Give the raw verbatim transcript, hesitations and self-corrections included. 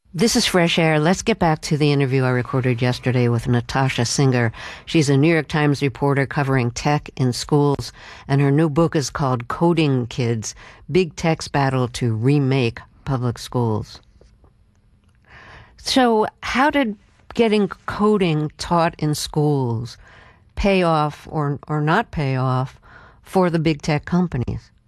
This is Fresh Air. Let's get back to the interview I recorded yesterday with Natasha Singer. She's a New York Times reporter covering tech in schools, and her new book is called Coding Kids: Big Tech's Battle to Remake Public Schools. So how did getting coding taught in schools pay off or or not pay off for the big tech companies?